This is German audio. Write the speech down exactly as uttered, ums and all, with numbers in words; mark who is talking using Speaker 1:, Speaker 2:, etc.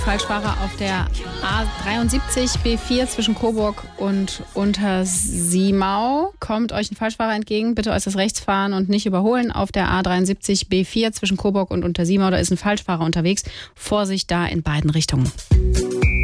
Speaker 1: Falschfahrer auf der A dreiundsiebzig B vier zwischen Coburg und Untersimau. Kommt euch ein Falschfahrer entgegen, bitte äußerst rechts fahren und nicht überholen. Auf der A dreiundsiebzig B vier zwischen Coburg und Untersimau, da ist ein Falschfahrer unterwegs. Vorsicht da in beiden Richtungen.